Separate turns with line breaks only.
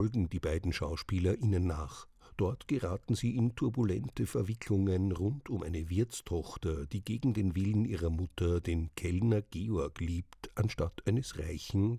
folgen die beiden Schauspieler ihnen nach. Dort geraten sie in turbulente Verwicklungen rund um eine Wirtstochter, die gegen den Willen ihrer Mutter den Kellner Georg liebt, anstatt eines reichen